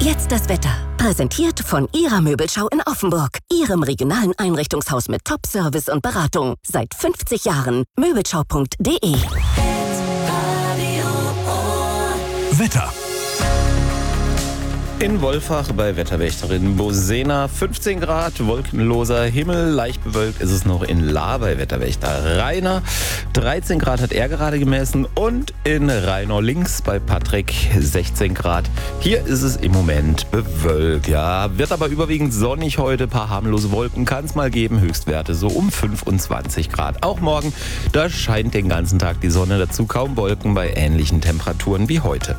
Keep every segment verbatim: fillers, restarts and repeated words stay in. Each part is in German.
Jetzt das Wetter. Präsentiert von Ihrer Möbelschau in Offenburg. Ihrem regionalen Einrichtungshaus mit Top-Service und Beratung. Seit fünfzig Jahren. Möbelschau punkt de. Wetter. In Wolfach bei Wetterwächterin Bosena fünfzehn Grad, wolkenloser Himmel, leicht bewölkt ist es noch in Lahr bei Wetterwächter Rainer. dreizehn Grad hat er gerade gemessen und in Rheinau links bei Patrick sechzehn Grad. Hier ist es im Moment bewölkt, ja, wird aber überwiegend sonnig heute, paar harmlose Wolken kann es mal geben, Höchstwerte so um fünfundzwanzig Grad. Auch morgen, da scheint den ganzen Tag die Sonne, dazu kaum Wolken bei ähnlichen Temperaturen wie heute.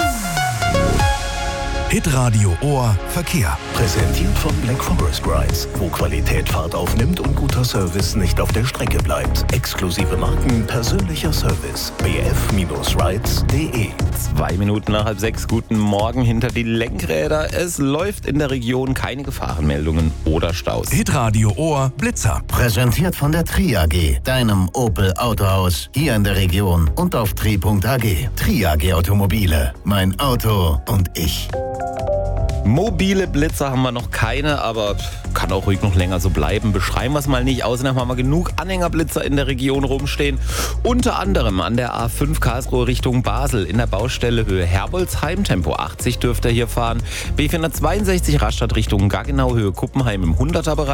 Hitradio Ohr Verkehr. Präsentiert von Black Forest Rides, wo Qualität Fahrt aufnimmt und guter Service nicht auf der Strecke bleibt. Exklusive Marken, persönlicher Service. b f rides punkt de. Zwei Minuten nach halb sechs, guten Morgen hinter die Lenkräder. Es läuft in der Region keine Gefahrenmeldungen oder Staus. Hitradio Ohr Blitzer. Präsentiert von der Tri A G, deinem Opel Autohaus, hier in der Region und auf tri punkt a g. Tri A G Automobile, mein Auto und ich. Mobile Blitzer haben wir noch keine, aber kann auch ruhig noch länger so bleiben. Beschreiben wir es mal nicht. Außerdem haben wir genug Anhängerblitzer in der Region rumstehen. Unter anderem an der A fünf Karlsruhe Richtung Basel in der Baustelle Höhe Herbolzheim. Tempo achtzig dürft ihr hier fahren. B vierhundertzweiundsechzig Rastatt Richtung Gaggenau Höhe Kuppenheim im hunderter Bereich.